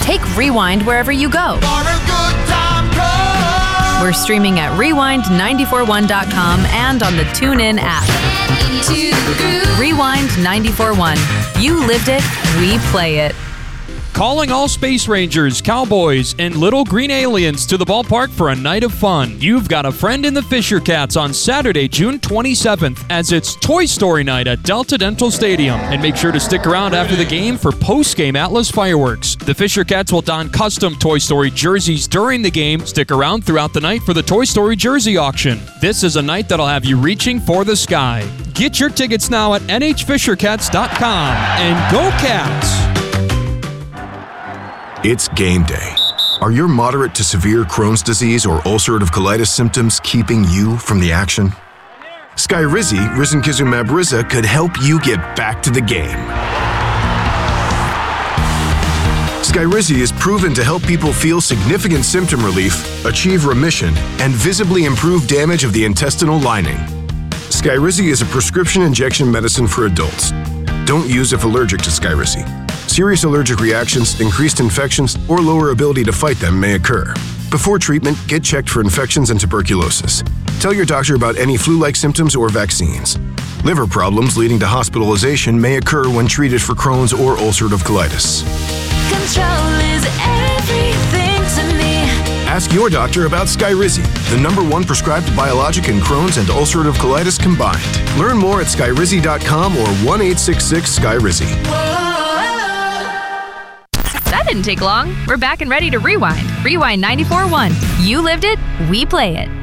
Take Rewind wherever you go. We're streaming at rewind941.com and on the TuneIn app. Rewind 94.1. You lived it, we play it. Calling all Space Rangers, Cowboys, and little green aliens to the ballpark for a night of fun. You've got a friend in the Fisher Cats on Saturday, June 27th, as it's Toy Story Night at Delta Dental Stadium. And make sure to stick around after the game for post-game Atlas fireworks. The Fisher Cats will don custom Toy Story jerseys during the game. Stick around throughout the night for the Toy Story jersey auction. This is a night that'll have you reaching for the sky. Get your tickets now at nhfishercats.com. And go Cats! It's game day. Are your moderate to severe Crohn's disease or ulcerative colitis symptoms keeping you from the action? Skyrizi, risankizumab Riza, could help you get back to the game. Skyrizi is proven to help people feel significant symptom relief, achieve remission, and visibly improve damage of the intestinal lining. Skyrizi is a prescription injection medicine for adults. Don't use if allergic to Skyrizi. Serious allergic reactions, increased infections, or lower ability to fight them may occur. Before treatment, get checked for infections and tuberculosis. Tell your doctor about any flu-like symptoms or vaccines. Liver problems leading to hospitalization may occur when treated for Crohn's or ulcerative colitis. Control is everything to me. Ask your doctor about Skyrizi, the #1 prescribed biologic in Crohn's and ulcerative colitis combined. Learn more at skyrizi.com or 1-866-SKYRIZI. That didn't take long. We're back and ready to rewind. Rewind 94.1. You lived it, we play it.